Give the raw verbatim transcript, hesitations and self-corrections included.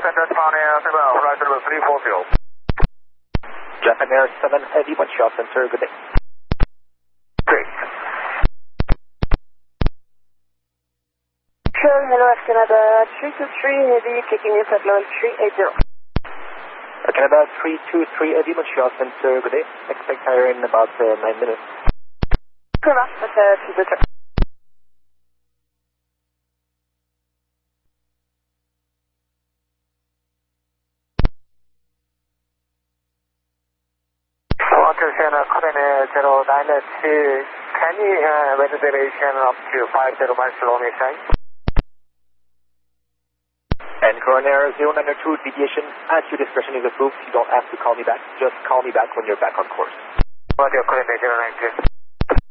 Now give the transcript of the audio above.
Center Japan Air seven, flight level three four zero. Japan Air seven Heavy, Montreal Center, good day. Great. Sure, hello, Air Canada three two three Heavy, checking in at level three eight zero. Air Canada three two three Heavy, Montreal Center, good day. Expect higher in about uh, nine minutes. Ça marche, ça c'est deux heures. Sienna Coordinate zero nine two, can you uh, weather deviation up to five zero miles below midshine? And Coronair zero nine two, deviation at your discretion is approved. You don't have to call me back. Just call me back when you're back on course. What your coordinate zero nine two?